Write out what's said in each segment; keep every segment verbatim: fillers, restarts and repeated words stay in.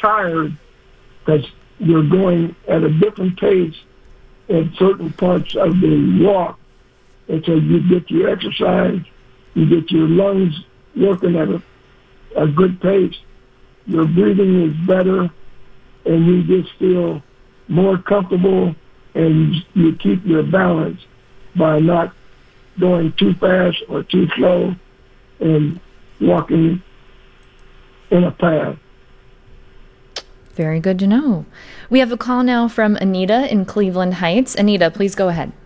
tired because you're going at a different pace in certain parts of the walk. And so you get your exercise, you get your lungs working at a, a good pace, your breathing is better, and you just feel more comfortable, and you keep your balance by not going too fast or too slow and walking in a path. Very good to know. We have a call now from Anita in Cleveland Heights. Anita, please go ahead.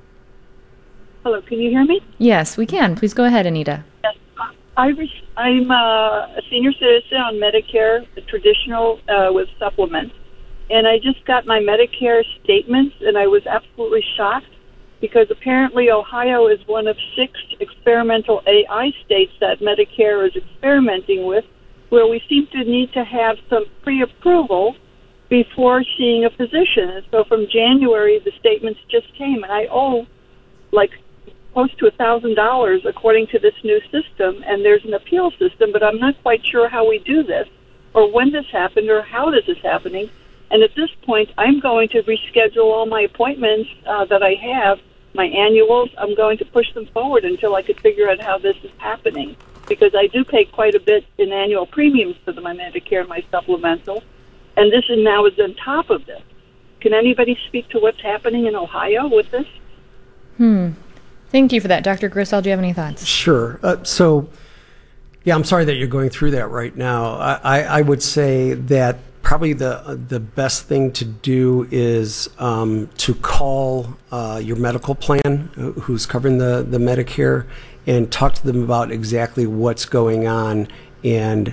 Hello, can you hear me? Yes, we can. Please go ahead, Anita. Yes. I re- I'm uh, a senior citizen on Medicare, the traditional uh, with supplements. And I just got my Medicare statements, and I was absolutely shocked because apparently Ohio is one of six experimental A I states that Medicare is experimenting with, where we seem to need to have some pre-approval before seeing a physician. And so from January, the statements just came, and I owe like close to a thousand dollars according to this new system, and there's an appeal system, but I'm not quite sure how we do this or when this happened or how this is happening. And at this point, I'm going to reschedule all my appointments uh, that I have, my annuals. I'm going to push them forward until I could figure out how this is happening, because I do pay quite a bit in annual premiums for the, my Medicare and my supplemental, and this is now is on top of this. Can anybody speak to what's happening in Ohio with this? Hmm. Thank you for that. Doctor Grissel, do you have any thoughts? Sure. Uh, so, yeah, I'm sorry that you're going through that right now. I, I, I would say that probably the the best thing to do is um, to call uh, your medical plan, who's covering the, the Medicare, and talk to them about exactly what's going on and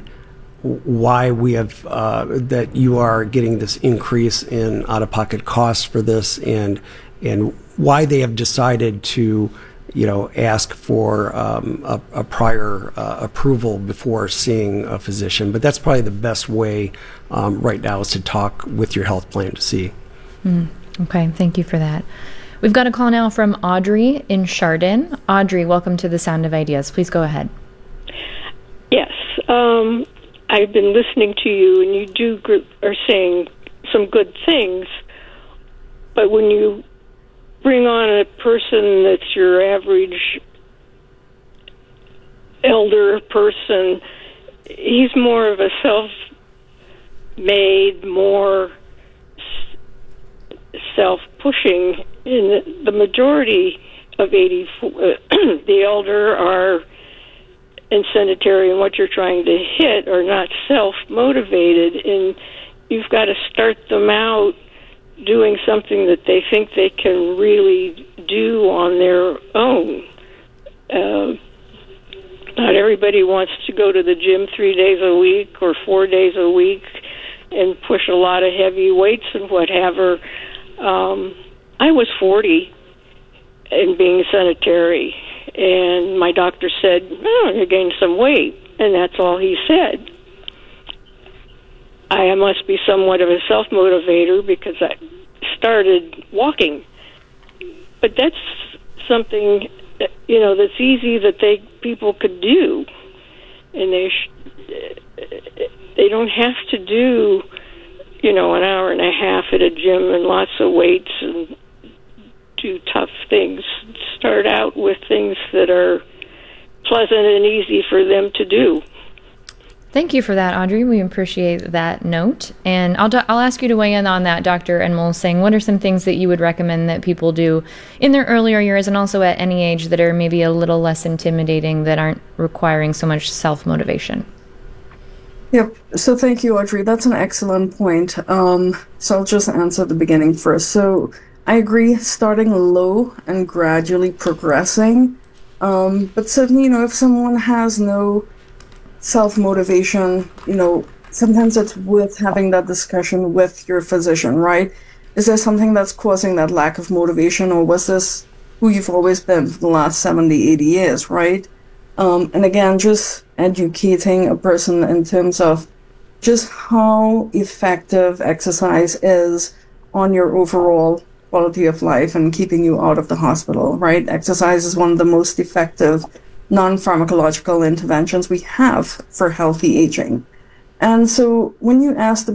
why we have uh, that you are getting this increase in out-of-pocket costs for this, and and why they have decided to, you know, ask for um, a, a prior uh, approval before seeing a physician. But that's probably the best way um, right now is to talk with your health plan to see. Mm, okay, thank you for that. We've got a call now from Audrey in Chardon. Audrey, welcome to the Sound of Ideas. Please go ahead. Yes, um, I've been listening to you, and you do gr- are saying some good things, but when you bring on a person that's your average elder person, he's more of a self-made, more self-pushing. In the majority of eighty-four, uh, the elder are and sedentary, and what you're trying to hit are not self-motivated, and you've got to start them out doing something that they think they can really do on their own. Uh, not everybody wants to go to the gym three days a week or four days a week and push a lot of heavy weights and whatever. Um, I was forty and being sedentary, and my doctor said, oh, you gained some weight, and that's all he said. I must be somewhat of a self-motivator because I started walking. But that's something, you know, that's easy that they people could do. And they sh- they don't have to do, you know, an hour and a half at a gym and lots of weights and do tough things. Start out with things that are pleasant and easy for them to do. Thank you for that, Audrey. We appreciate that note. And I'll, do- I'll ask you to weigh in on that, Doctor Enmolsing. What are some things that you would recommend that people do in their earlier years and also at any age that are maybe a little less intimidating, that aren't requiring so much self-motivation? Yep. So thank you, Audrey. That's an excellent point. Um, so I'll just answer the beginning first. So I agree, starting low and gradually progressing. Um, but certainly, you know, if someone has no self-motivation, you know, sometimes it's worth having that discussion with your physician, right? Is there something that's causing that lack of motivation, or was this who you've always been for the last seventy, eighty years, right? Um, and again, just educating a person in terms of just how effective exercise is on your overall quality of life and keeping you out of the hospital, right? Exercise is one of the most effective non-pharmacological interventions we have for healthy aging. And so when you ask the